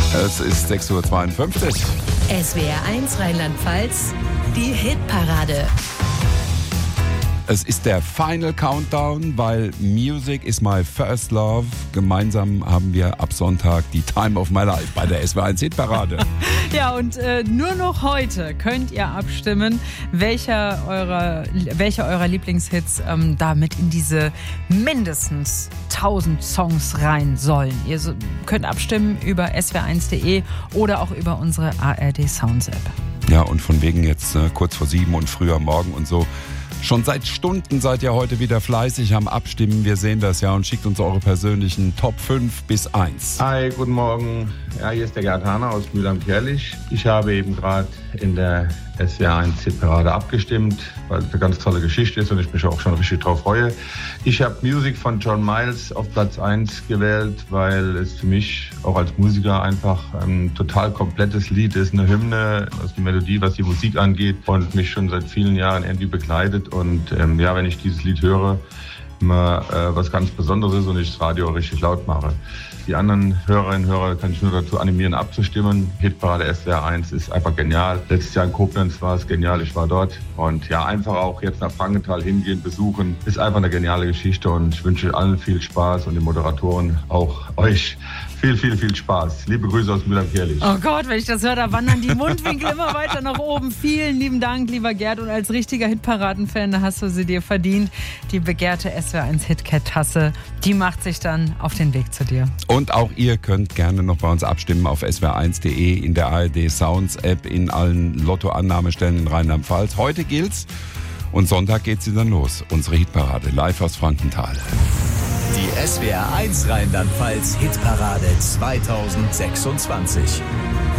Es ist 6:52 Uhr. SWR1 Rheinland-Pfalz, die Hitparade. Es ist der Final Countdown, weil Music is my first love. Gemeinsam haben wir ab Sonntag die Time of my life bei der SWR1 Hitparade. Ja, und nur noch heute könnt ihr abstimmen, welche eurer Lieblingshits damit in diese mindestens 1000 Songs rein sollen. Ihr könnt abstimmen über swr1.de oder auch über unsere ARD Sounds App. Ja, und von wegen jetzt kurz vor 7 und früher morgen und so. Schon seit Stunden seid ihr heute wieder fleißig am Abstimmen. Wir sehen das ja und schickt uns eure persönlichen Top 5 bis 1. Hi, guten Morgen. Ja, hier ist der Gerd Hahner aus Mülheim-Kärlich. Ich habe eben gerade in der SWR1 Hitparade abgestimmt, weil es eine ganz tolle Geschichte ist und ich mich auch schon richtig drauf freue. Ich habe Music von John Miles auf Platz 1 gewählt, weil es für mich auch als Musiker einfach ein total komplettes Lied ist, eine Hymne, was die Melodie, was die Musik angeht und mich schon seit vielen Jahren irgendwie begleitet. Und ja, wenn ich dieses Lied höre, immer was ganz Besonderes ist und ich das Radio richtig laut mache. Die anderen Hörerinnen und Hörer kann ich nur dazu animieren, abzustimmen. Hitparade SWR1 ist einfach genial. Letztes Jahr in Koblenz war es genial, ich war dort. Und ja, einfach auch jetzt nach Frankenthal hingehen, besuchen, ist einfach eine geniale Geschichte und ich wünsche allen viel Spaß und den Moderatoren auch euch viel Spaß. Liebe Grüße aus Mülheim-Kärlich. Oh Gott, wenn ich das höre, da wandern die Mundwinkel immer weiter nach oben. Vielen lieben Dank, lieber Gerd. Und als richtiger Hitparaden-Fan hast du sie dir verdient. Die begehrte SWR1 Hitcat-Tasse, die macht sich dann auf den Weg zu dir. Und auch ihr könnt gerne noch bei uns abstimmen auf swr1.de, in der ARD Sounds App, in allen Lotto-Annahmestellen in Rheinland-Pfalz. Heute gilt's und Sonntag geht sie dann los. Unsere Hitparade live aus Frankenthal. Die SWR1 Rheinland-Pfalz Hitparade 2026.